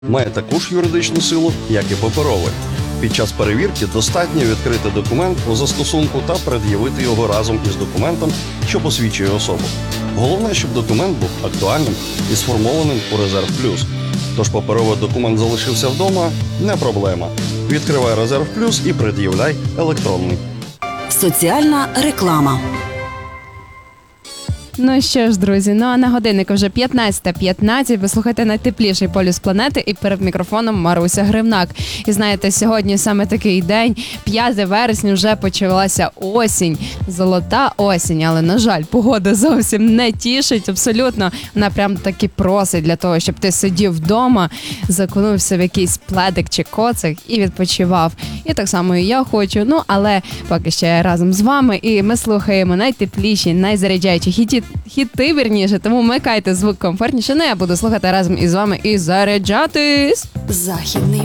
має таку ж юридичну силу, як і паперовий. Під час перевірки достатньо відкрити документ у застосунку та пред'явити його разом із документом, що посвідчує особу. Головне, щоб документ був актуальним і сформованим у Резерв Плюс. Тож паперовий документ залишився вдома – не проблема. Відкривай Резерв Плюс і пред'являй електронний. Соціальна реклама. Ну що ж, друзі, а на годиннику вже 15:15. Ви слухаєте найтепліший полюс планети, і перед мікрофоном Маруся Гривнак. І знаєте, сьогодні саме такий день, 5 вересня, вже почалася осінь. Золота осінь, але, на жаль, погода зовсім не тішить, абсолютно. Вона прям таки просить для того, щоб ти сидів вдома, закунувся в якийсь пледик чи коцик і відпочивав. І так само і я хочу, але поки ще я разом з вами, і ми слухаємо найтепліші, найзаряджаючі хіти, вірніше, тому вмикайте звук комфортніше, я буду слухати разом із вами і заряджатись. Західний